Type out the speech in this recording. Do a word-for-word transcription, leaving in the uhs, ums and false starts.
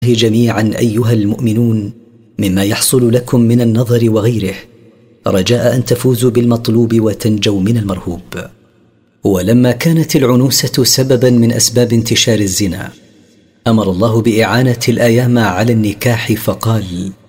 جميعا أيها المؤمنون مما يحصل لكم من النظر وغيره، رجاء أن تفوزوا بالمطلوب وتنجوا من المرهوب. ولما كانت العنوسة سببا من أسباب انتشار الزنا، أمر الله بإعانة الأيام على النكاح فقال: